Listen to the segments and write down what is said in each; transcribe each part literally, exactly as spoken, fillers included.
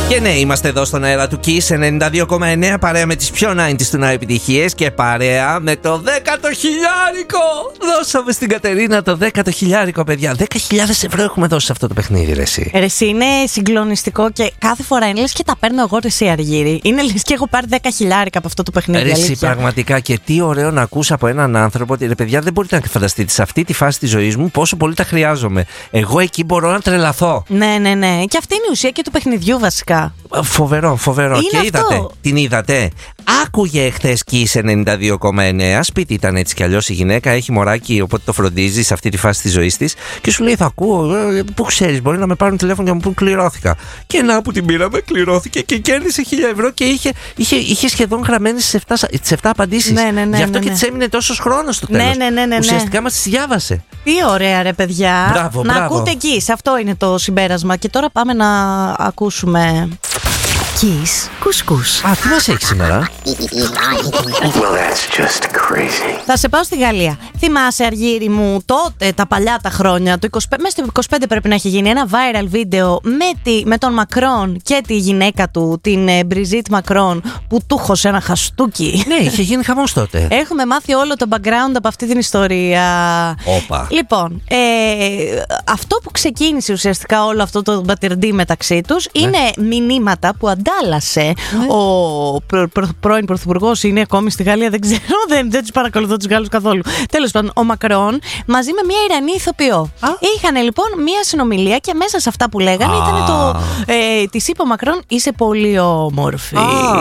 Και ναι, είμαστε εδώ στον αέρα του Kiss ενενήντα δύο κόμμα εννέα, παρέα με τις πιο ενενήντα του να επιτυχίες και παρέα με το δέκατο χιλιάρικο. Δώσαμε στην Κατερίνα το δέκατο χιλιάρικο, παιδιά. δέκα χιλιάδες ευρώ έχουμε δώσει σε αυτό το παιχνίδι, ρε εσύ. Ρε εσύ, είναι συγκλονιστικό και κάθε φορά είναι λες και τα παίρνω εγώ, ρε εσύ, Αργύρη. Είναι λες και έχω πάρει δέκα χιλιάρικα από αυτό το παιχνίδι. Ρε εσύ, πραγματικά, και τι ωραίο να ακούς από έναν άνθρωπο ότι ρε παιδιά, δεν μπορείτε να φανταστείτε σε αυτή τη φάση της ζωής μου πόσο πολύ τα χρειάζομαι. Εγώ εκεί μπορώ να τρελαθώ. Ναι, ναι, ναι. Και αυτή είναι η ουσία και του παιχνιδιού, βασικά. Φοβερό, φοβερό. Είναι και αυτό. είδατε, την είδατε. Άκουγε εχθές Kiss ενενήντα δύο κόμμα εννέα. Σπίτι ήταν έτσι κι αλλιώς η γυναίκα. Έχει μωράκι, οπότε το φροντίζει σε αυτή τη φάση της ζωής της. Και σου λέει: θα ακούω. Ε, πού ξέρεις, μπορεί να με πάρουν τηλέφωνο και να μου πούν κληρώθηκα. Και να που την πήραμε, κληρώθηκε και κέρδισε χίλια ευρώ και είχε, είχε, είχε σχεδόν γραμμένες τις επτά απαντήσεις. Ναι, ναι, ναι, Γι' αυτό ναι, και ναι. της έμεινε τόσος χρόνος στο τέλος. Ναι, ναι, ναι, ναι, ναι. Ουσιαστικά μας τις διάβασε. Τι ωραία, ρε παιδιά. Μπράβο, να μπράβο. ακούτε Kiss. Αυτό είναι το συμπέρασμα. Και τώρα πάμε να ακούσουμε Kiss Κουσκούς. Α, τι μας έχει σήμερα? Well, that's just crazy. Θα σε πάω στη Γαλλία. Θυμάσαι, Αργύρη μου, τότε τα παλιά τα χρόνια, το είκοσι πέντε, μέσα στο είκοσι πέντε πρέπει να έχει γίνει ένα viral βίντεο με, τη, με τον Μακρόν και τη γυναίκα του, την ε, Μπριζίτ Μακρόν, που του χωσε ένα χαστούκι. Ναι, είχε γίνει χαμός τότε. Έχουμε μάθει όλο το background από αυτή την ιστορία. Όπα. Λοιπόν, ε, αυτό που ξεκίνησε ουσιαστικά όλο αυτό το μπατερντί μεταξύ τους είναι μηνύματα που αντάλλασε ο προ, προ, πρώην πρωθυπουργός, είναι ακόμη στη Γαλλία, δεν ξέρω, δεν, δεν τους παρακολουθώ τους Γάλλους καθόλου. Τέλος πάντων, ο Μακρόν μαζί με μια Ιρανή ηθοποιό. Είχαν λοιπόν μια συνομιλία και μέσα σε αυτά που λέγανε ήταν το. Ε, της είπε ο Μακρόν: είσαι πολύ όμορφη.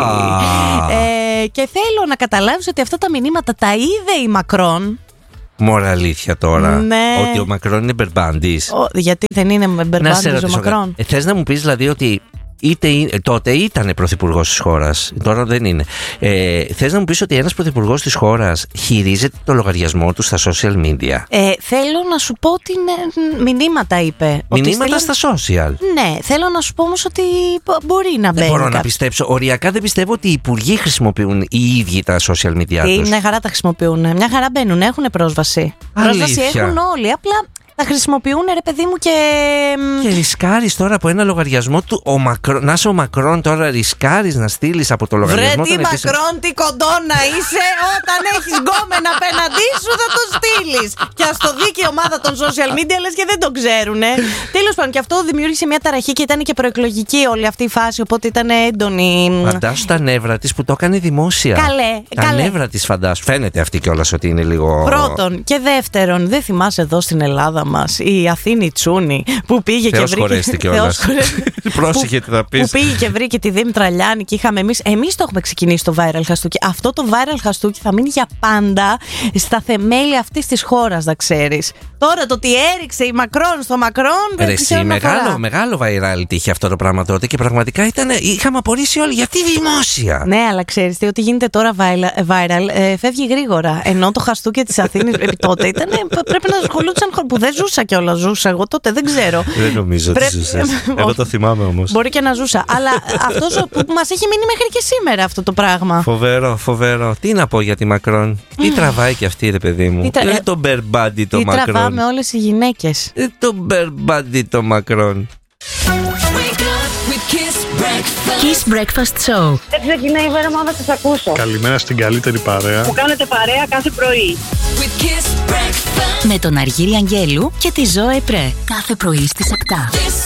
Ε, και θέλω να καταλάβεις ότι αυτά τα μηνύματα τα είδε η Μακρόν. Μωρά αλήθεια τώρα. Ναι. Ότι ο Μακρόν είναι μπερμπάντης. Ο, γιατί δεν είναι μπερμπάντης ο Μακρόν. Ε, θες να μου πεις δηλαδή ότι είτε, τότε ήταν πρωθυπουργός της χώρας, τώρα δεν είναι. Ε, θες να μου πεις ότι ένας πρωθυπουργός της χώρας χειρίζεται το λογαριασμό του στα social media? Ε, θέλω να σου πω ότι είναι, μηνύματα είπε. Μηνύματα ότι στα social. Ναι, θέλω να σου πω όμως ότι μπορεί να μπαίνει. Δεν μπορώ κάποιο. να πιστέψω. Οριακά δεν πιστεύω ότι οι υπουργοί χρησιμοποιούν οι ίδιοι τα social media Τι, τους. μια χαρά τα χρησιμοποιούν. Μια χαρά μπαίνουν, έχουν πρόσβαση. Αλήθεια. Πρόσβαση έχουν όλοι. Απλά τα χρησιμοποιούν, ρε παιδί μου, και. Και ρισκάρεις τώρα από ένα λογαριασμό του. Ο Μακρό... Να είσαι ο Μακρόν τώρα, ρισκάρεις να στείλεις από το λογαριασμό Βρε, του. τι Μακρόν, τι κοντό να είσαι. Όταν έχεις γκόμενα απέναντί σου, θα το στείλεις. Και ας το δει και η ομάδα των social media, λες και δεν το ξέρουνε. Τέλος πάντων, και αυτό δημιούργησε μια ταραχή και ήταν και προεκλογική όλη αυτή η φάση. Οπότε ήταν έντονη. Φαντάσου τα νεύρα της που το έκανε δημόσια. Καλέ, Τα καλέ. νεύρα της, φαντάσου. Φαίνεται αυτή κιόλας ότι είναι λίγο. Πρώτον. Και δεύτερον, δεν θυμάσαι εδώ στην Ελλάδα μας η Αθήνη Τσούνη που πήγε Θεός και βρήκε. χωρέστη κιόλας. Θεός χωρέστη. Πρόσεχε τι θα πεις. Που πήγε και βρήκε τη Δήμητρα Λιάννη και είχαμε εμείς. Εμείς το έχουμε ξεκινήσει το viral χαστούκι. Αυτό το viral χαστούκι θα μείνει για πάντα στα θεμέλια αυτής της χώρας, να ξέρεις. Τώρα το ότι έριξε η Μακρόν στο Μακρόν. Ρε δεν εσύ, ξέρω να μεγάλο, αφορά. μεγάλο virality είχε αυτό το πράγμα τότε και πραγματικά ήταν, είχαμε απορρίσει όλοι. Γιατί δημόσια. Ναι, αλλά ξέρεις τι, ότι γίνεται τώρα viral, viral ε, φεύγει γρήγορα. Ενώ το χαστούκι της Αθήνης επί τότε ήταν. Πρέπει να ασχολούνταν που δεν ζούσα κιόλα. Ζούσα εγώ τότε, δεν ξέρω. Δεν νομίζω ότι Πρέπει- ζούσες. Εγώ το θυμάμαι όμως. Μπορεί και να ζούσα. Αλλά αυτό που μας έχει μείνει μέχρι και σήμερα αυτό το πράγμα. Φοβερό, φοβερό. Τι να πω για τη Μακρόν. Τι τραβάει και αυτή, ρε παιδί μου. Τι τρα- Είναι το μπερμπάντι το Τι Μακρόν. τραβάμε όλες οι γυναίκες. Είναι το μπερμπάντι το Μακρόν. Kiss Breakfast Show. Δεν ξεκινάει η μέρα μου, θα σας ακούσω. Καλημέρα στην καλύτερη παρέα. Που κάνετε παρέα κάθε πρωί. Με τον Αργύρη Αγγέλου και τη Ζώε Πρέ. Κάθε πρωί στις επτά.